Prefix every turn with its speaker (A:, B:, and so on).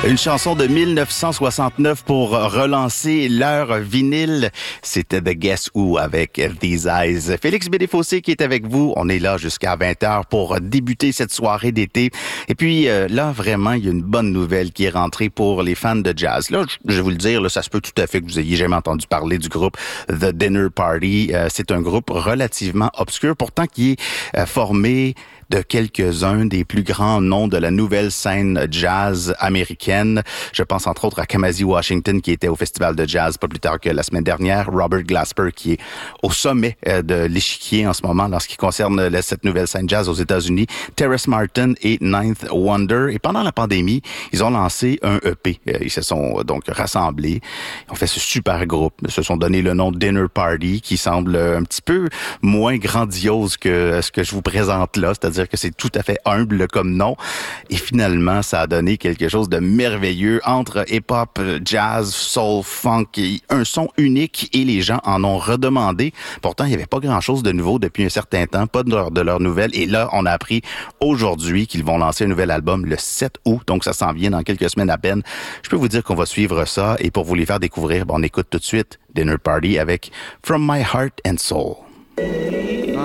A: Une chanson de 1969 pour relancer leur vinyle. C'était The Guess Who avec These Eyes. Félix Bédéfossé qui est avec vous. On est là jusqu'à 20h pour débuter cette soirée d'été. Et puis là, vraiment, il y a une bonne nouvelle qui est rentrée pour les fans de jazz. Là, je vais vous le dire, là, ça se peut tout à fait que vous ayez jamais entendu parler du groupe The Dinner Party. C'est un groupe relativement obscur, pourtant qui est formé de quelques-uns des plus grands noms de la nouvelle scène jazz américaine. Je pense entre autres à Kamasi Washington qui était au Festival de jazz pas plus tard que la semaine dernière, Robert Glasper qui est au sommet de l'échiquier en ce moment lorsqu'il concerne cette nouvelle scène jazz aux États-Unis, Terrace Martin et Ninth Wonder. Et pendant la pandémie, ils ont lancé un EP. Ils se sont donc rassemblés, ils ont fait ce super groupe, ils se sont donné le nom Dinner Party qui semble un petit peu moins grandiose que ce que je vous présente là, c'est-à-dire que c'est tout à fait humble comme nom. Et finalement, ça a donné quelque chose de merveilleux entre hip-hop, jazz, soul, funk, un son unique et les gens en ont redemandé. Pourtant, il n'y avait pas grand-chose de nouveau depuis un certain temps, pas de leurs nouvelles. Et là, on a appris aujourd'hui qu'ils vont lancer un nouvel album le 7 août, donc ça s'en vient dans quelques semaines à peine. Je peux vous dire qu'on va suivre ça et pour vous les faire découvrir, on écoute tout de suite Dinner Party avec From My Heart and Soul.